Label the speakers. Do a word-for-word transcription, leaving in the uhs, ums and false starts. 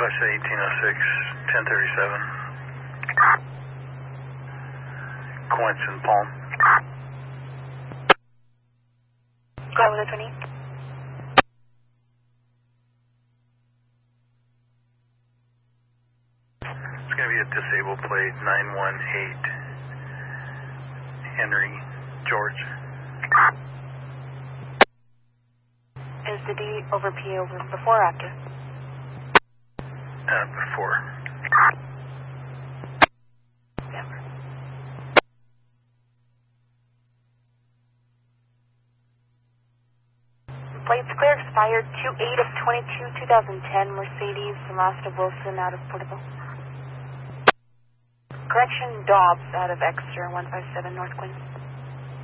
Speaker 1: I say eighteen oh six, ten thirty-seven. Quince and Palm.
Speaker 2: Go ahead with the twenty.
Speaker 1: It's going to be a disabled plate, nine one eight, Henry, George.
Speaker 2: Is the D over P over before or after?
Speaker 1: Uh, before.
Speaker 2: Never. Plates clear, expired two eight of twenty-two, two thousand ten, Mercedes, Master Wilson, out of Portable. Correction, Dobbs, out of Exeter, one five seven North Quinn.